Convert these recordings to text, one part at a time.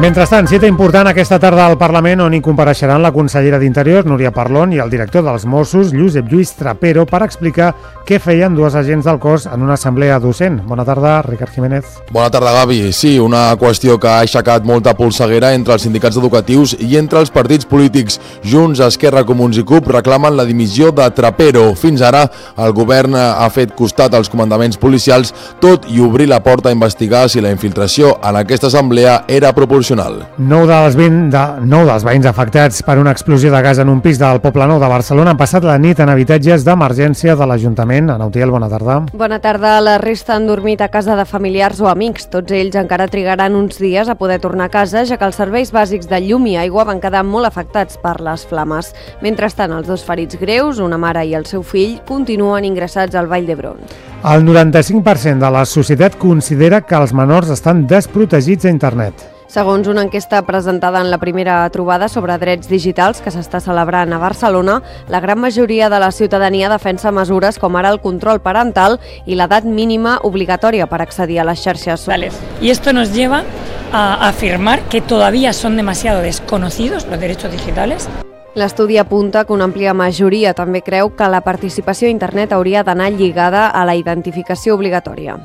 Mentrestant, cita important aquesta tarda al Parlament on hi compareixeran la consellera d'Interior, Núria Parlon, i el director dels Mossos, Josep Lluís Trapero, per explicar què feien dues agents del cos en una assemblea docent. Bona tarda, Ricard Jiménez. Bona tarda, Gavi. Sí, una qüestió que ha aixecat molta polseguera entre els sindicats educatius i entre els partits polítics. Junts, Esquerra, Comuns i CUP reclamen la dimissió de Trapero. Fins ara, el govern ha fet costat als comandaments policials, tot i obrir la porta a investigar si la infiltració en aquesta assemblea era proporcional. 9 dels veïns afectats per una explosió de gas en un pis del Poblenou de Barcelona han passat la nit en habitatges d'emergència de l'Ajuntament. Ana Utiel, bona tarda. Bona tarda. La resta han dormit a casa de familiars o amics. Tots ells encara trigaran uns dies a poder tornar a casa, ja que els serveis bàsics de llum i aigua van quedar molt afectats per les flames. Mentrestant, els dos ferits greus, una mare i el seu fill, continuen ingressats al Vall d'Hebron. El 95% de la societat considera que els menors estan desprotegits a internet. Segons una enquesta presentada en la primera trobada sobre drets digitals que s'està celebrant a Barcelona, la gran majoria de la ciutadania defensa mesures com ara el control parental i l'edat mínima obligatòria per accedir a les xarxes socials. Y esto nos lleva a afirmar que todavía son demasiado desconocidos los derechos digitales. L'estudi apunta que una àmplia majoria també creu que la participació a internet hauria d'anar lligada a la identificació obligatòria.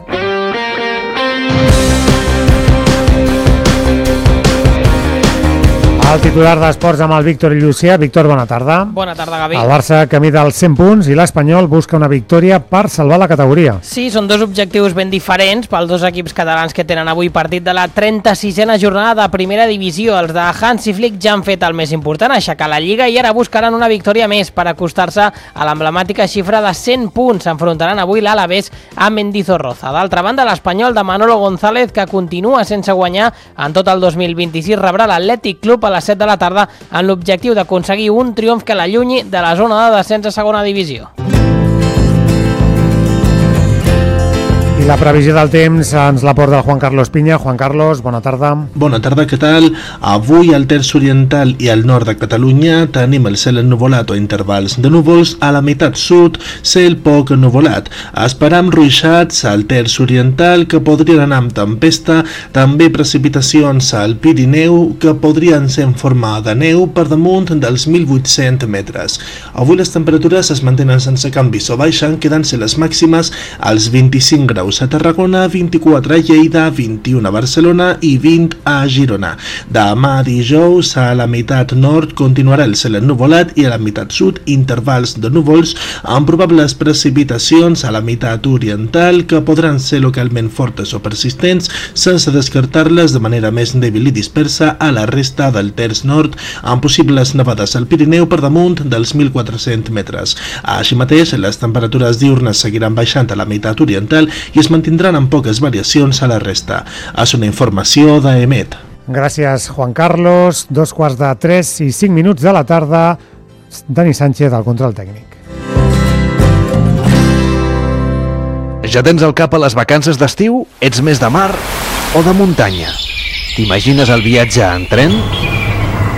El titular d'Esports amb el Víctor Llucià. Víctor, bona tarda. Bona tarda, Gavi. El Barça camí dels 100 punts i l'Espanyol busca una victòria per salvar la categoria. Sí, són dos objectius ben diferents pels dos equips catalans que tenen avui partit de la 36a jornada de primera divisió. Els de Hansi Flick ja han fet el més important, aixecar la Lliga, i ara buscaran una victòria més per acostar-se a l'emblemàtica xifra de 100 punts. S'enfrontaran avui l'Alavés a Mendizorroza. D'altra banda, l'Espanyol de Manolo González, que continua sense guanyar en tot el 2026, rebrà l'Atlètic Club a les 7 de la tarda amb l'objectiu d'aconseguir un triomf que l'allunyi de la zona de descens a segona divisió. I la previsió del temps ens la porta el Juan Carlos Piña. Juan Carlos, bona tarda. Bona tarda, què tal? Avui al terç oriental i al nord de Catalunya tenim el cel ennuvolat o intervals de núvols. A la meitat sud, cel poc ennuvolat. Esperam ruixats al terç oriental que podrien anar amb tempesta, també precipitacions al Pirineu que podrien ser en forma de neu per damunt dels 1.800 metres. Avui les temperatures es mantenen sense canvis o baixen, quedant-se les màximes als 25 graus a Tarragona, 24 a Lleida, 21 a Barcelona i 20 a Girona. Demà dijous a la meitat nord continuarà el cel ennuvolat i a la meitat sud intervals de núvols amb probables precipitacions a la meitat oriental que podran ser localment fortes o persistents sense descartar-les de manera més dèbil i dispersa a la resta del terç nord amb possibles nevades al Pirineu per damunt dels 1.400 metres. Així mateix, les temperatures diurnes seguiran baixant a la meitat oriental i es mantindran amb poques variacions a la resta. És una informació d'EMET. Gràcies, Juan Carlos. 2:03 i 5 minuts de la tarda. Dani Sánchez, al control tècnic. Ja tens al cap a les vacances d'estiu? Ets més de mar o de muntanya? T'imagines el viatge en tren?